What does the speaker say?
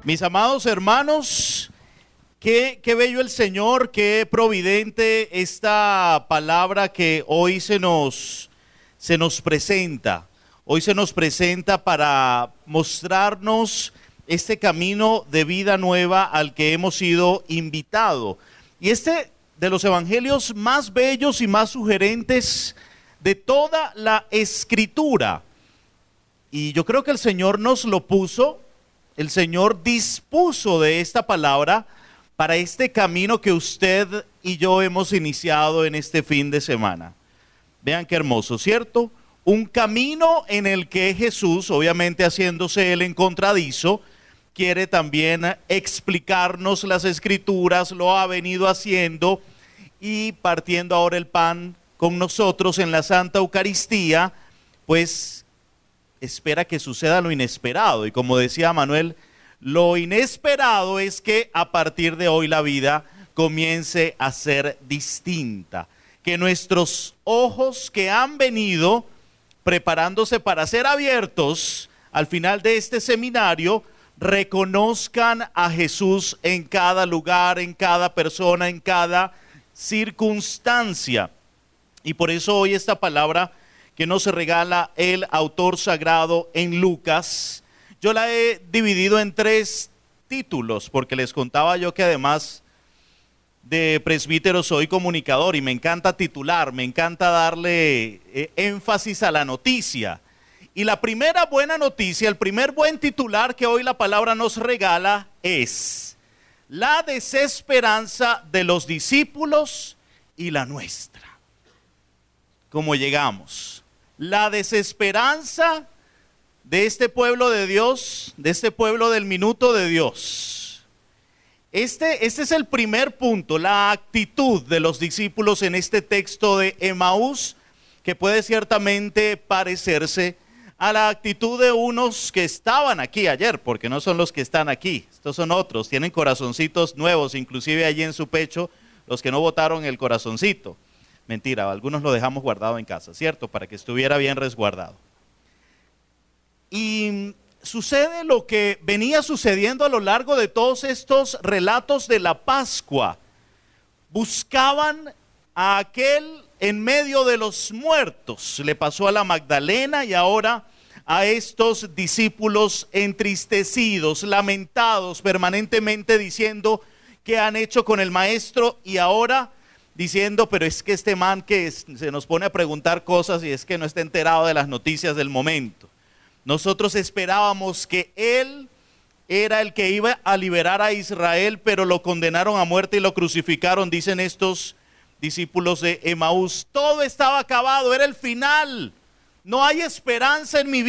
Mis amados hermanos, qué bello el Señor, qué providente esta palabra que hoy se nos presenta. Hoy se nos presenta para mostrarnos este camino de vida nueva al que hemos sido invitados. Y este de los evangelios más bellos y más sugerentes de toda la Escritura. Y yo creo que el Señor nos lo puso, el Señor dispuso de esta palabra para este camino que usted y yo hemos iniciado en este fin de semana. Vean qué hermoso, ¿cierto? Un camino en el que Jesús, obviamente haciéndose él encontradizo, quiere también explicarnos las Escrituras, lo ha venido haciendo y partiendo ahora el pan con nosotros en la Santa Eucaristía, pues espera que suceda lo inesperado. Y como decía Manuel, lo inesperado es que a partir de hoy la vida comience a ser distinta. Que nuestros ojos que han venido preparándose para ser abiertos al final de este seminario, reconozcan a Jesús en cada lugar, en cada persona, en cada circunstancia. Y por eso hoy esta palabra que nos regala el autor sagrado en Lucas, yo la he dividido en 3 títulos, porque les contaba yo que además de presbítero soy comunicador y me encanta titular, me encanta darle énfasis a la noticia. Y la primera buena noticia, el primer buen titular que hoy la palabra nos regala es la desesperanza de los discípulos y la nuestra. ¿Cómo llegamos? La desesperanza de este pueblo de Dios, de este pueblo del minuto de Dios. Este es el primer punto, la actitud de los discípulos en este texto de Emaús, que puede ciertamente parecerse a la actitud de unos que estaban aquí ayer, porque no son los que están aquí, estos son otros, tienen corazoncitos nuevos, inclusive allí en su pecho, los que no botaron el corazoncito. Mentira, algunos lo dejamos guardado en casa, ¿cierto? Para que estuviera bien resguardado. Y sucede lo que venía sucediendo a lo largo de todos estos relatos de la Pascua. Buscaban a aquel en medio de los muertos. Le pasó a la Magdalena y ahora a estos discípulos entristecidos, lamentados permanentemente diciendo qué han hecho con el maestro y ahora diciendo, pero es que este man que se nos pone a preguntar cosas y es que no está enterado de las noticias del momento. Nosotros esperábamos que él era el que iba a liberar a Israel, pero lo condenaron a muerte y lo crucificaron, dicen estos discípulos de Emaús. Todo estaba acabado, era el final. No hay esperanza en mi vida.